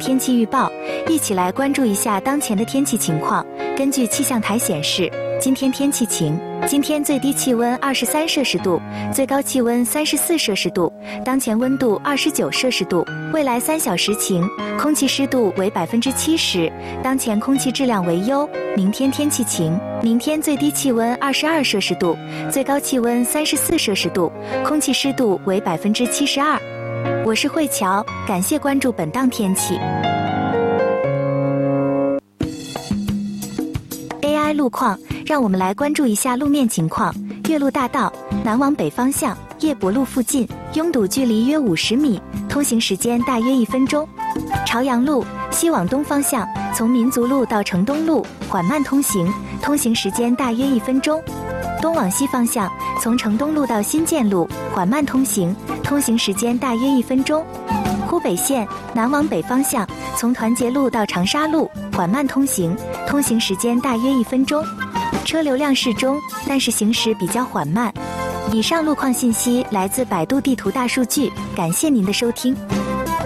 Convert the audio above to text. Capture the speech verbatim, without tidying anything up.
天气预报，一起来关注一下当前的天气情况。根据气象台显示，今天天气晴，今天最低气温二十三摄氏度，最高气温三十四摄氏度，当前温度二十九摄氏度。未来三小时晴，空气湿度为百分之七十，当前空气质量为优。明天天气晴，明天最低气温二十二摄氏度，最高气温三十四摄氏度，空气湿度为百分之七十二。我是慧乔，感谢关注本档天气。A I 路况，让我们来关注一下路面情况。岳麓大道南往北方向，叶伯路附近拥堵距离约五十米，通行时间大约一分钟。朝阳路西往东方向，从民族路到城东路缓慢通行，通行时间大约一分钟。东往西方向，从城东路到新建路缓慢通行，通行时间大约一分钟。湖北线南往北方向，从团结路到长沙路缓慢通行，通行时间大约一分钟。车流量适中，但是行驶比较缓慢。以上路况信息来自百度地图大数据，感谢您的收听。